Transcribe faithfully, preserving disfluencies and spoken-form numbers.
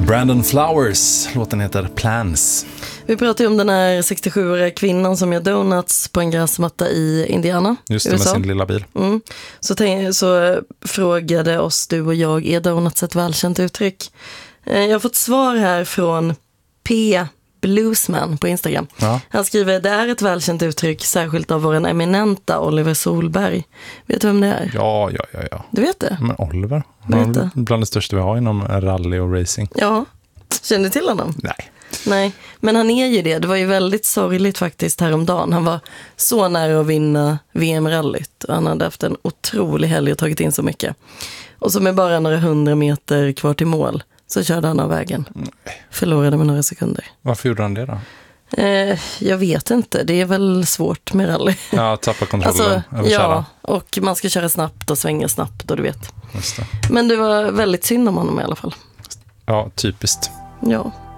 Brandon Flowers, låten heter Plans. Vi pratade ju om den här sextiosjuåriga kvinnan som gör donuts på en gräsmatta i Indiana. Just det, U S A. med sin lilla bil. Mm. Så, tänk, så frågade oss du och jag, är donuts ett välkänt uttryck? Jag har fått svar här från P. Bluesman på Instagram. Ja. Han skriver, det är ett välkänt uttryck, särskilt av vår eminenta Oliver Solberg. Vet du vem det är? Ja, ja, ja, ja. Du vet det? Men Oliver, Vet det. bland det största vi har inom rally och racing. Ja, känner du till honom? Nej. Nej, men han är ju det. Det var ju väldigt sorgligt faktiskt häromdagen. Han var så nära att vinna V M-rallyt. Han hade haft en otrolig helg och tagit in så mycket. Och så med bara några hundra meter kvar till mål så körde han av vägen. Nej. Förlorade med några sekunder. Varför gjorde han det då? Eh, jag vet inte. Det är väl svårt med rally. Ja, tappa kontrollen alltså, över ja, kärran. Och man ska köra snabbt och svänga snabbt och du vet. Just det. Men det var väldigt synd om honom i alla fall. Ja, typiskt. Ja.